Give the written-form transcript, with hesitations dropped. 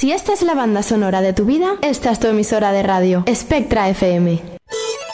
Si esta es la banda sonora de tu vida, esta es tu emisora de radio, Spectra FM.